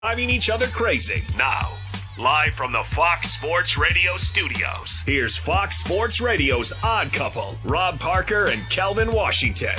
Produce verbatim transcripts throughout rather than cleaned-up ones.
Driving each other crazy. Now, live from the Fox Sports Radio studios, here's Fox Sports Radio's Odd Couple, Rob Parker and Kelvin Washington.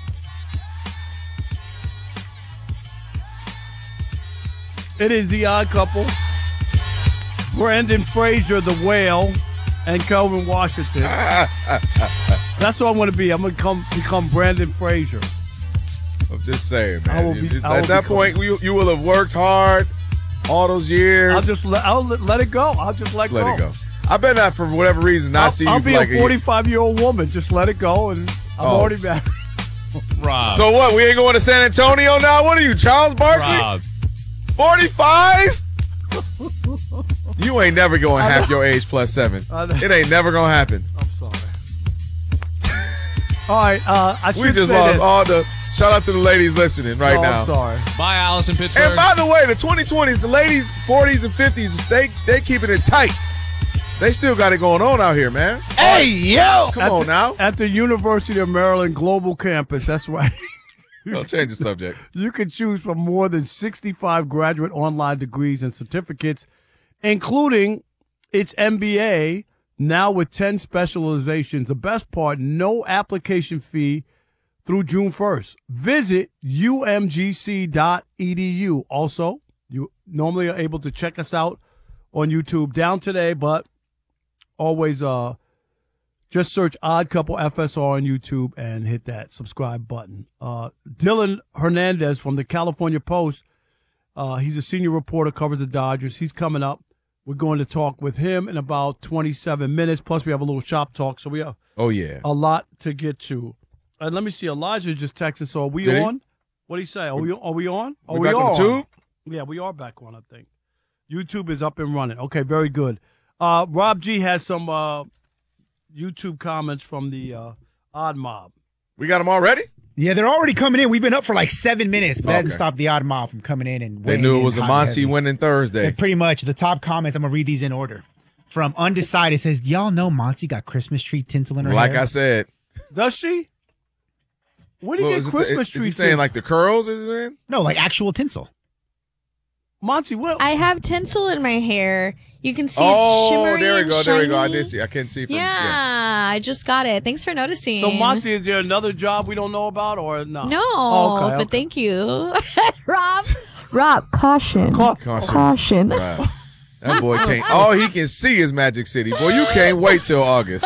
It is the Odd Couple. Brandon Frazier, the whale, and Kelvin Washington. That's what I'm going to be. I'm going to come become Brandon Frazier. I'm just saying, I will man. be- You- I will At that become- point, you, you will have worked hard all those years. I'll just let, I'll let, let it go. I'll just let, let go. it go. I bet not for whatever reason. Not I'll, see I'll you for be like a forty-five-year-old woman. Just let it go, and I'm Oh. already married. Rob. So what? We ain't going to San Antonio now? What are you, Charles Barkley? Rob. forty-five? You ain't never going half your age plus seven. I know. It ain't never going to happen. I'm sorry. All right, uh, I should We just say lost this. all the – shout out to the ladies listening right oh, now. I'm sorry. Bye, Alice in Pittsburgh. And by the way, the twenty twenties, the ladies, forties and fifties, they they keeping it tight. They still got it going on out here, man. Hey, yo! Come At on the, now. At the University of Maryland Global Campus, that's right. Don't change the subject. You can choose from more than sixty-five graduate online degrees and certificates, including its M B A, now with ten specializations. The best part, no application fee through June first. Visit U M G C dot E D U. Also, you normally are able to check us out on YouTube. Down today, but always uh, just search Odd Couple F S R on YouTube and hit that subscribe button. Uh, Dylan Hernandez from the California Post, uh, he's a senior reporter, covers the Dodgers. He's coming up. We're going to talk with him in about twenty-seven minutes. Plus, we have a little shop talk, so we have Oh, yeah. a lot to get to. And let me see. Elijah just texted. So are we Did he? on? What did he say? Are we, are we on? Are We back on are the tube? Yeah, we are back on, I think. YouTube is up and running. Okay, very good. Uh, Rob G has some uh, YouTube comments from the uh, Odd Mob. We got them already? Yeah, they're already coming in. We've been up for like seven minutes, but that didn't Okay. stop the Odd Mob from coming in and They weighing knew it in was a hot and Monty heavy. winning Thursday. And pretty much the top comments, I'm going to read these in order. From Undecided says, y'all know Monty got Christmas tree tinsel in her Like hair? I said. Does she? Where do you Well, get is it the- Christmas is trees? he saying like the curls is it in? No, like actual tinsel. Monty, what? I have tinsel in my hair. You can see Oh, it's shimmery there we and go. There we go. I shiny. did see. I can't see from Yeah, I just got it. Thanks for noticing. So, Monty, is there another job we don't know about or no? No, Oh, okay, but okay. thank you. Rob, Rob, caution. Ca- Caution. Caution. Wow. That boy can't. All he can see is Magic City. Boy, you can't wait till August.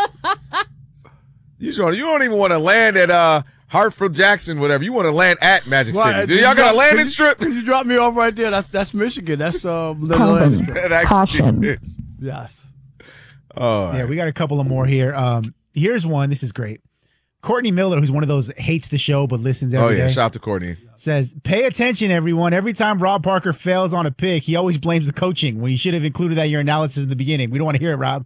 You don't, you don't even want to land at uh, Hartford Jackson, whatever. You want to land at Magic Right, City. Do can y'all you got a drop- landing can you- strip? Can you drop me off right there? That's that's Michigan. That's uh, the Calvin. landing strip. That actually Caution. is. Yes. Oh, Yeah, we got a couple of more here. Um, here's one. This is great. Courtney Miller, who's one of those hates the show but listens every oh day, yeah. Shout out to Courtney. says, pay attention, everyone. Every time Rob Parker fails on a pick, he always blames the coaching when you should have included that in your analysis in the beginning. We don't want to hear it, Rob.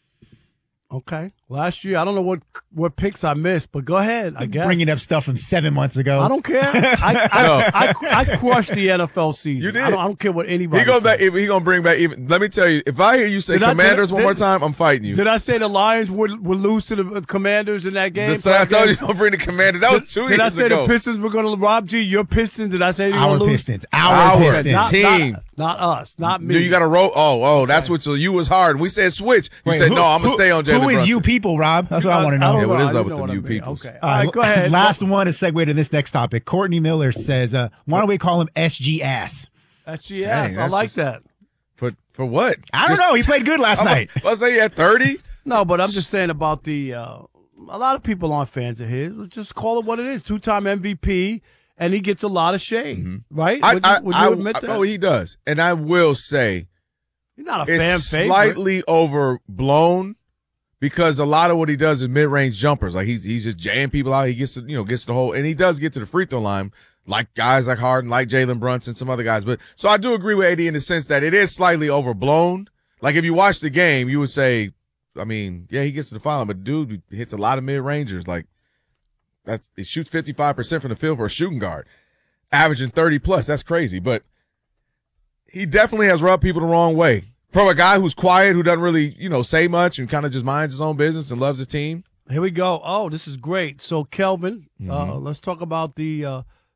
Okay. Last year, I don't know what what picks I missed, but go ahead. I guess. Bringing up stuff from seven months ago. I don't care. I I, No. I, I, I crushed the N F L season. You did. I don't, I don't care what anybody He goes says. back. He gonna bring back even. Let me tell you. If I hear you say Did I- Commanders did I- one more did- time, I'm fighting you. Did I say the Lions would, would lose to the Commanders in that game? This- I told you don't bring the Commanders. That was two Did I years say ago. the Pistons were going to Rob G? Your Pistons? Did I say they were Our going to lose? Pistons. Our, Our Pistons. Not, team. Not, not us. Not me. No, you got to roll. Oh, oh, that's what. So you was hard. We said switch. You Wait, said who- no. I'm gonna who- stay on Jalen Who is Brunson. you people, Rob? That's what I, want to know. don't Yeah, what know. is I up don't with know them what you I mean. peoples? Okay. All All right, right, go ahead. Last one is segue to this next topic. Courtney Miller says, uh, why don't we call him S G Ass? That's yes. Dang, I that's like just- that. For for what? I don't know. He played good last night. Let's say you had thirty. No, but I'm just saying about the. Uh, a lot of people aren't fans of his. Let's just call it what it is. Two-time M V P, and he gets a lot of shade, right? I, would you, I, would you I, admit I- that? Oh, he does, and I will say He's not a fan it's favorite. slightly overblown because a lot of what he does is mid-range jumpers. Like he's he's just jamming people out. He gets to, you know gets to the hole, and he does get to the free throw line. Like guys like Harden, like Jalen Brunson, some other guys. But so I do agree with A D in the sense that it is slightly overblown. Like if you watch the game, you would say, I mean, yeah, he gets to the final, but dude hits a lot of mid-rangers. Like that's it shoots fifty-five percent from the field for a shooting guard, averaging thirty plus. That's crazy. But he definitely has rubbed people the wrong way. From a guy who's quiet, who doesn't really, you know, say much and kind of just minds his own business and loves his team. Here we go. Oh, this is great. So, Kelvin, uh, Mm-hmm. let's talk about the uh,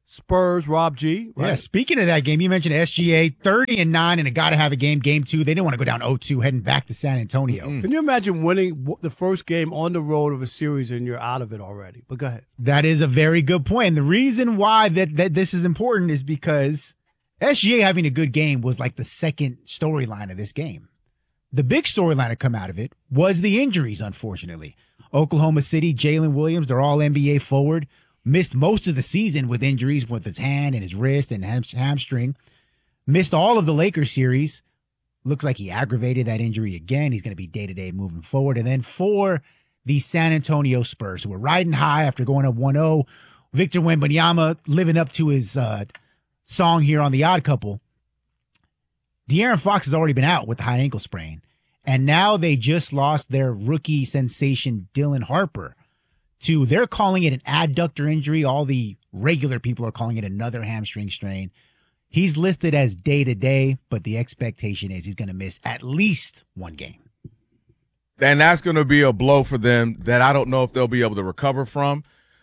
Spurs, Rob G. Right? Yeah, speaking of that game, you mentioned S G A, thirty and nine, and a got to have a game, game two. They didn't want to go down oh two heading back to San Antonio. Can you imagine winning w- the first game on the road of a series and you're out of it already? But go ahead. That is a very good point. And the reason why that, that this is important is because S G A having a good game was like the second storyline of this game. The big storyline to come out of it was the injuries, unfortunately. Oklahoma City, Jalen Williams, they're all N B A forward. Missed most of the season with injuries with his hand and his wrist and ham- hamstring. Missed all of the Lakers series. Looks like he aggravated that injury again. He's going to be day-to-day moving forward. And then for the San Antonio Spurs, who were riding high after going up one oh, Victor Wembanyama living up to his uh, song here on The Odd Couple. De'Aaron Fox has already been out with the high ankle sprain. And now they just lost their rookie sensation, Dylan Harper, to, they're calling it an adductor injury. All the regular people are calling it another hamstring strain. He's listed as day-to-day, but the expectation is he's going to miss at least one game. And that's going to be a blow for them that I don't know if they'll be able to recover from.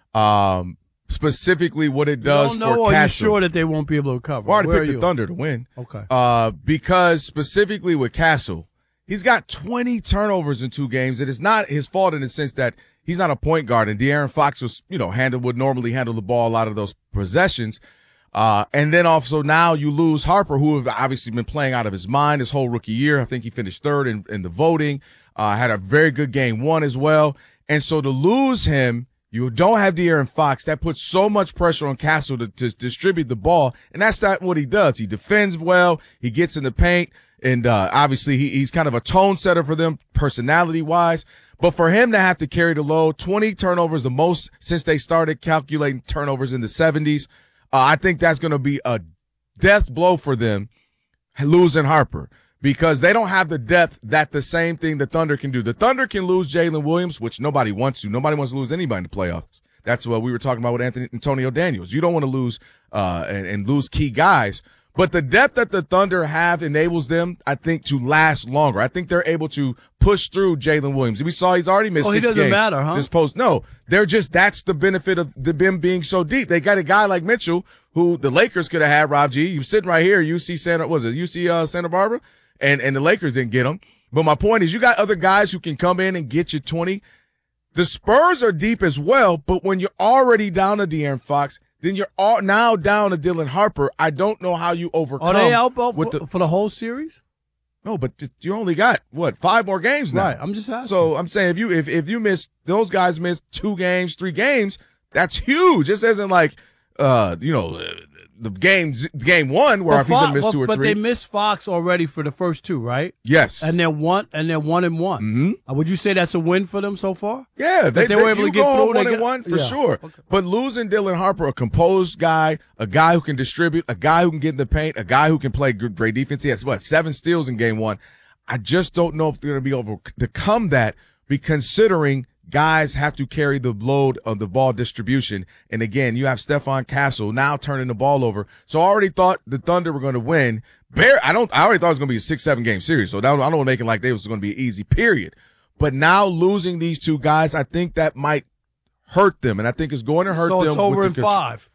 Um, specifically what it does you don't know, for or Castle. Are you sure that they won't be able to recover? I already Where picked are the you? Thunder to win. Okay. Uh, because specifically with Castle, he's got twenty turnovers in two games. It is not his fault in the sense that he's not a point guard, and De'Aaron Fox was, you know, handle would normally handle the ball a lot of those possessions. Uh, and then also now you lose Harper, who have obviously been playing out of his mind his whole rookie year. I think he finished third in, in the voting, uh, had a very good game one as well. And so to lose him, you don't have De'Aaron Fox. That puts so much pressure on Castle to, to distribute the ball. And that's not what he does. He defends well. He gets in the paint. And, uh, obviously he, he's kind of a tone setter for them personality wise. But for him to have to carry the load, twenty turnovers, the most since they started calculating turnovers in the seventies. Uh, I think that's going to be a death blow for them, losing Harper, because they don't have the depth that the same thing the Thunder can do. The Thunder can lose Jalen Williams, which nobody wants to. Nobody wants to lose anybody in the playoffs. That's what we were talking about with Anthony Antonio Daniels. You don't want to lose uh, and, and lose key guys. But the depth that the Thunder have enables them, I think, to last longer. I think they're able to push through Jalen Williams. We saw he's already missed Oh, he six doesn't games. matter, huh? This post, no, they're just, that's the benefit of the them being so deep. They got a guy like Mitchell, who the Lakers could have had, Rob G. You're sitting right here, U C Santa, was it U C uh, Santa Barbara? And, and the Lakers didn't get him. But my point is, you got other guys who can come in and get you twenty. The Spurs are deep as well, but when you're already down to De'Aaron Fox, then you're all now down to Dylan Harper. I don't know how you overcome. Are they out both with for, the, for the whole series? No, but you only got what five more games now. Right. I'm just asking. So I'm saying if you if if you miss those guys miss two games, three games, that's huge. This isn't like uh you know the games game one where But if he's gonna miss Fo- two or but three. they missed Fox already for the first two, right? Yes. And they're one and they're one and one. Mm-hmm. Uh, would you say that's a win for them so far? Yeah, they, they were able you to get go through, on they one get- and one for yeah. sure. Okay. But losing Dylan Harper, a composed guy, a guy who can distribute, a guy who can get in the paint, a guy who can play good, great defense. He has what seven steals in game one. I just don't know if they're going to be able to come that, be considering guys have to carry the load of the ball distribution. And again, you have Stephon Castle now turning the ball over. So I already thought the Thunder were going to win. Bear, I don't, I already thought it was going to be a six, seven game series. So that, I don't want to make it like they was going to be an easy period. But now losing these two guys, I think that might hurt them. And I think it's going to hurt so them. it's over with in the, five.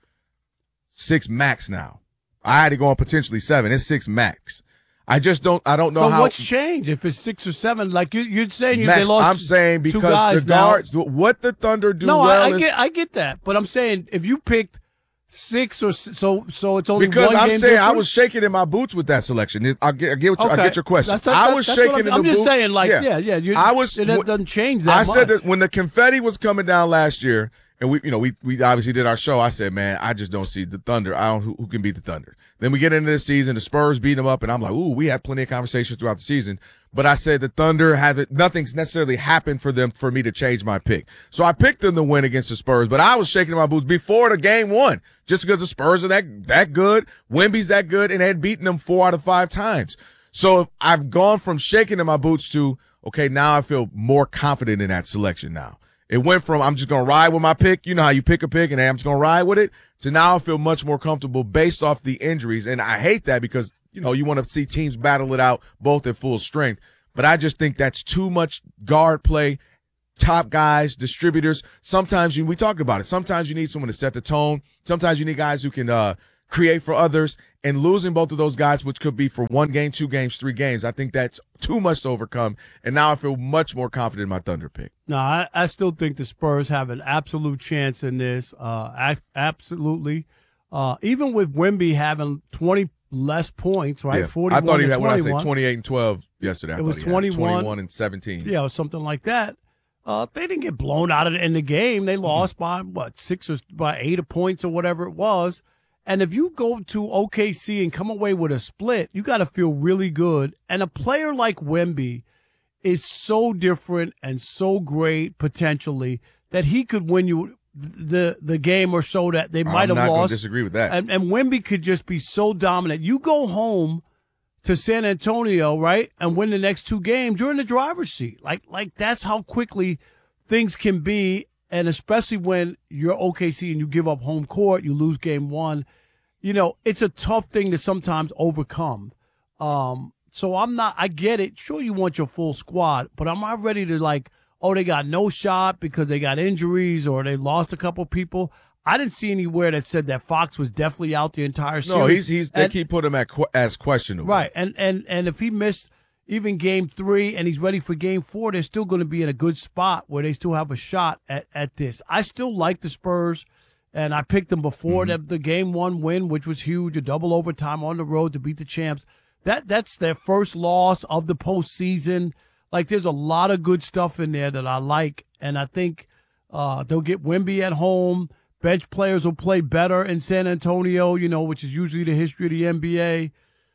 Six max now. I had to go on potentially seven. It's six max. I just don't, I don't know So how. what's changed? If it's six or seven, like you, you're saying, you, Max, they lost. I'm saying two because guys the now. guards, what the Thunder do No, well I, I is get, I get that, but I'm saying if you picked six or s- so, so it's only because one I'm game saying I difference? was shaking in my boots with that selection. It- I get, I get, what you, I Okay. get your question. That's- that's- I was that's what shaking I'm, in the I'm just boots. saying, like, yeah, yeah. you, I was. It doesn't change that I much. said that when the confetti was coming down last year, and we, you know, we we obviously did our show. I said, man, I just don't see the Thunder. I don't who, who can beat the Thunder. Then we get into this season, the Spurs beat them up, and I'm like, ooh, we had plenty of conversations throughout the season. But I said the Thunder haven't, nothing's necessarily happened for them for me to change my pick. So I picked them to win against the Spurs, but I was shaking my boots before the game one, just because the Spurs are that that good, Wemby's that good, and had beaten them four out of five times. So I've gone from shaking in my boots to, okay, now I feel more confident in that selection now. It went from I'm just going to ride with my pick. You know how you pick a pick and I'm just going to ride with it, to now I feel much more comfortable based off the injuries. And I hate that because, you know, you want to see teams battle it out both at full strength. But I just think that's too much guard play, top guys, distributors. Sometimes you, we talked about it. Sometimes you need someone to set the tone. Sometimes you need guys who can uh, create for others. And losing both of those guys, which could be for one game, two games, three games, I think that's too much to overcome. And now I feel much more confident in my Thunder pick. No, I, I still think the Spurs have an absolute chance in this. Uh, a- absolutely. Uh, even with Wemby having twenty less points, right? Yeah. forty-one I thought he and had, when I say twenty-one. twenty-eight and twelve yesterday, I It was thought he had twenty-one. twenty-one and seventeen. Yeah, or something like that. Uh, they didn't get blown out of the, in the game. They lost by, what, six or by eight points or whatever it was. And if you go to O K C and come away with a split, you got to feel really good. And a player like Wemby is so different and so great potentially that he could win you the the game or so that they might I'm have not gonna lost. disagree with that. And, and Wemby could just be so dominant. You go home to San Antonio, right, and win the next two games, you're in the driver's seat. Like, like that's how quickly things can be, and especially when you're O K C and you give up home court, you lose game one. You know, it's a tough thing to sometimes overcome. Um, so I'm not, I get it. Sure, you want your full squad, but I'm not ready to like, oh, they got no shot because they got injuries or they lost a couple people. I didn't see anywhere that said that Fox was definitely out the entire series. No, he's he's they And- keep putting him at que- as questionable. Right, and and and if he missed even game three and he's ready for game four, they're still going to be in a good spot where they still have a shot at, at this. I still like the Spurs, and I picked them before Mm-hmm. the, the game one win, which was huge, a double overtime on the road to beat the champs. That that's their first loss of the postseason. Like, there's a lot of good stuff in there that I like, and I think uh, they'll get Wemby at home. Bench players will play better in San Antonio, you know, which is usually the history of the N B A.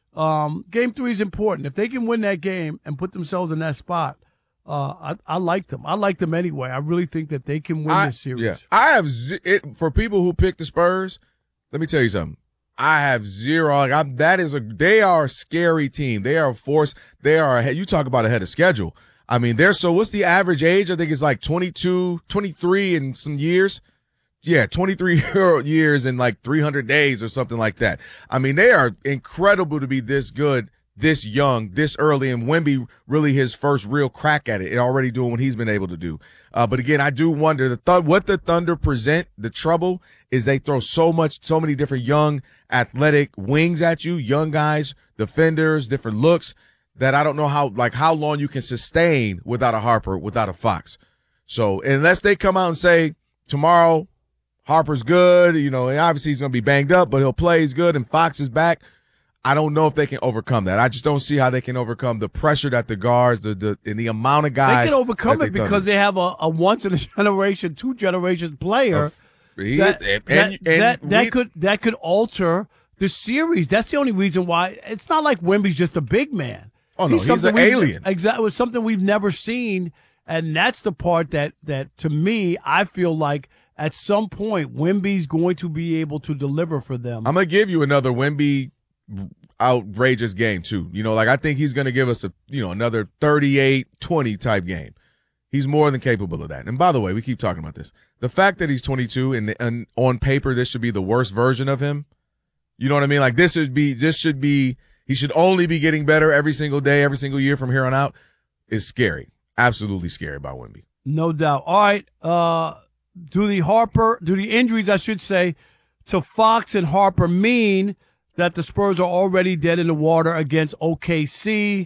Um, game three is important. If they can win that game and put themselves in that spot, uh, I, I like them. I like them anyway. I really think that they can win I, this series. Yeah, I have z- it for people who pick the Spurs. Let me tell you something. I have zero. Like I'm, that is a. They are a scary team. They are a force. They are. Ahead, you talk about ahead of schedule. I mean, they're so. What's the average age? I think it's like twenty-two, twenty-three in some years. Yeah, twenty-three years in like three hundred days or something like that. I mean, they are incredible to be this good, this young, this early, and Wemby really his first real crack at it and already doing what he's been able to do. Uh, but again, I do wonder the th- what the Thunder present. The trouble is they throw so much, so many different young athletic wings at you, young guys, defenders, different looks that I don't know how, like how long you can sustain without a Harper, without a Fox. So unless they come out and say tomorrow, Harper's good, you know, and obviously he's going to be banged up, but he'll play. He's good, and Fox is back. I don't know if they can overcome that. I just don't see how they can overcome the pressure that the guards, the the and the amount of guys. They can overcome that it they because done. they have a, a once in a generation, two generations player He- that and, that, and, and that, that we- could that could alter the series. That's the only reason why. It's not like Wemby's just a big man. Oh, no, he's something an we've- alien. Exactly, it's something we've never seen, and that's the part that that to me I feel like at some point Wemby's going to be able to deliver for them. I'm gonna give you another Wemby outrageous game too. You know, like I think he's gonna give us a you know another thirty-eight twenty type game. He's more than capable of that. And by the way, we keep talking about this. The fact that he's twenty-two and, and on paper this should be the worst version of him. You know what I mean? Like this should be this should be he should only be getting better every single day, every single year from here on out. Is scary. Absolutely scary about Wemby. No doubt. All right. Uh, do the Harper, do the injuries, I should say, to Fox and Harper mean that the Spurs are already dead in the water against O K C?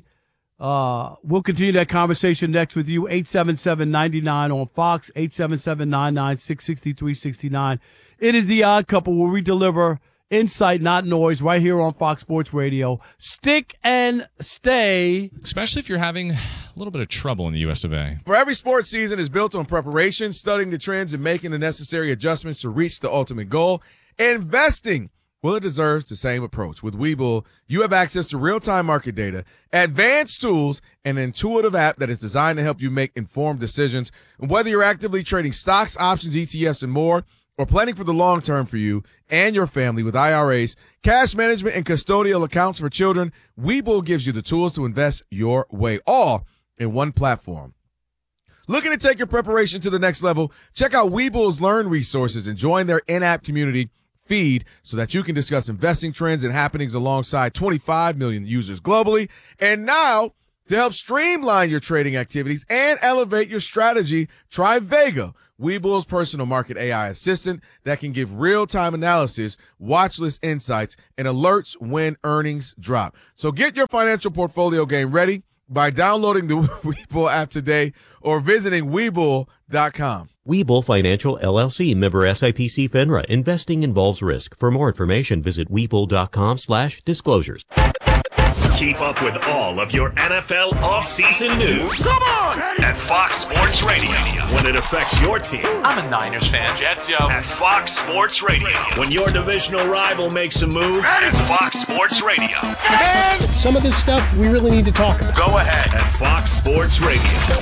Uh, we'll continue that conversation next with you. eight seven seven, nine nine on Fox, eight seven seven, nine nine six, six three six nine. It is the Odd Couple where we deliver insight, not noise, right here on Fox Sports Radio. Stick and stay. Especially if you're having a little bit of trouble in the U S of A. For every sports season is built on preparation, studying the trends, and making the necessary adjustments to reach the ultimate goal. Investing, well, it deserves the same approach. With Webull, you have access to real-time market data, advanced tools, and an intuitive app that is designed to help you make informed decisions. And whether you're actively trading stocks, options, E T Fs, and more, or planning for the long term for you and your family with I R As, cash management, and custodial accounts for children, Webull gives you the tools to invest your way, all in one platform. Looking to take your preparation to the next level? Check out Webull's Learn resources and join their in-app community feed so that you can discuss investing trends and happenings alongside twenty-five million users globally. And now, To help streamline your trading activities and elevate your strategy, try Vega, Webull's personal market A I assistant that can give real-time analysis, watch list insights, and alerts when earnings drop. So get your financial portfolio game ready by downloading the Webull app today or visiting Webull dot com. Webull Financial, L L C, member S I P C FINRA. Investing involves risk. For more information, visit Webull dot com slash disclosures. Keep up with all of your N F L offseason news. Come on! At Fox Sports Radio. When it affects your team. I'm a Niners fan. Jets, yo. At Fox Sports Radio. When your divisional rival makes a move. At Fox Sports Radio. Man, some of this stuff we really need to talk about. Go ahead. At Fox Sports Radio.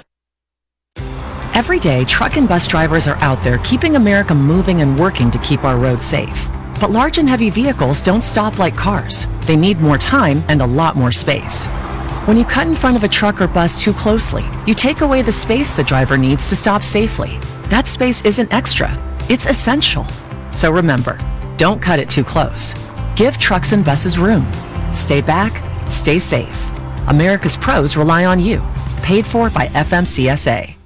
Every day, truck and bus drivers are out there keeping America moving and working to keep our roads safe. But large and heavy vehicles don't stop like cars. They need more time and a lot more space. When you cut in front of a truck or bus too closely, you take away the space the driver needs to stop safely. That space isn't extra, it's essential. So remember, don't cut it too close. Give trucks and buses room. Stay back, stay safe. America's pros rely on you. Paid for by F M C S A.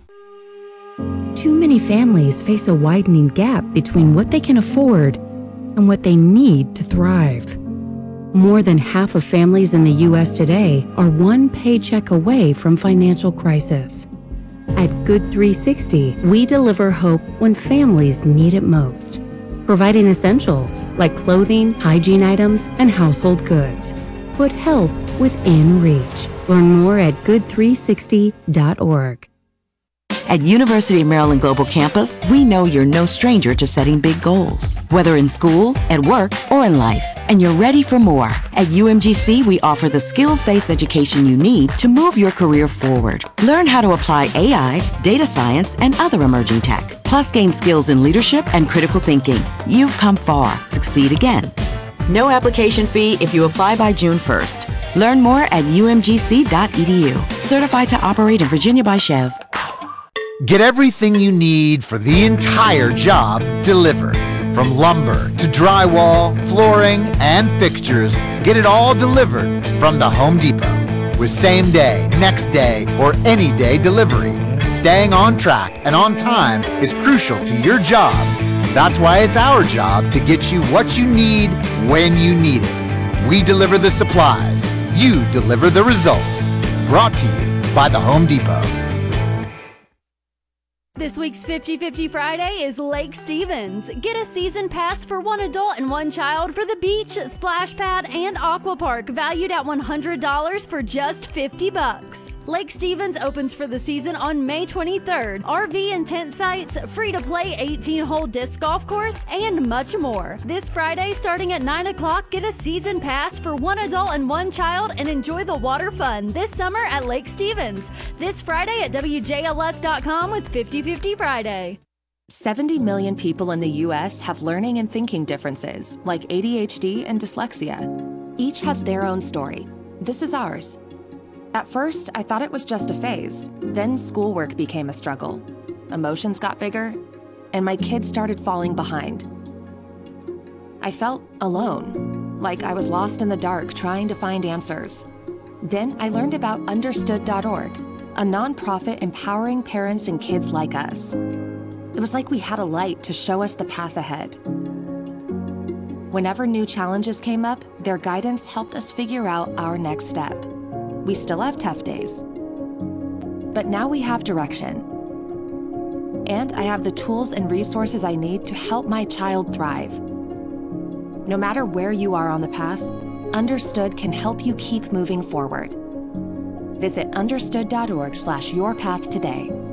Too many families face a widening gap between what they can afford and what they need to thrive. More than half of families in the U S today are one paycheck away from financial crisis. At Good three sixty, we deliver hope when families need it most, providing essentials like clothing, hygiene items, and household goods. Put help within reach. Learn more at good three sixty dot org. At University of Maryland Global Campus, we know you're no stranger to setting big goals, whether in school, at work, or in life, and you're ready for more. At U M G C, we offer the skills-based education you need to move your career forward. Learn how to apply A I, data science, and other emerging tech, plus gain skills in leadership and critical thinking. You've come far. Succeed again. No application fee if you apply by June first. Learn more at U M G C dot E D U. Certified to operate in Virginia by Chev. Get everything you need for the entire job delivered. From lumber to drywall, flooring, and fixtures, get it all delivered from the Home Depot. With same day, next day, or any day delivery, staying on track and on time is crucial to your job. That's why it's our job to get you what you need when you need it. We deliver the supplies. You deliver the results. Brought to you by the Home Depot. This week's fifty fifty Friday is Lake Stevens. Get a season pass for one adult and one child for the beach, splash pad, and aqua park, valued at one hundred dollars for just fifty bucks. Lake Stevens opens for the season on May twenty-third. R V and tent sites, free-to-play eighteen-hole disc golf course, and much more. This Friday, starting at nine o'clock, get a season pass for one adult and one child and enjoy the water fun this summer at Lake Stevens. This Friday at W J L S dot com with fifty fifty Friday. seventy million people in the U S have learning and thinking differences, like A D H D and dyslexia. Each has their own story. This is ours. At first, I thought it was just a phase. Then schoolwork became a struggle. Emotions got bigger, and my kids started falling behind. I felt alone, like I was lost in the dark trying to find answers. Then I learned about understood dot org, a nonprofit empowering parents and kids like us. It was like we had a light to show us the path ahead. Whenever new challenges came up, their guidance helped us figure out our next step. We still have tough days, but now we have direction. And I have the tools and resources I need to help my child thrive. No matter where you are on the path, Understood can help you keep moving forward. Visit understood dot org slash your path today.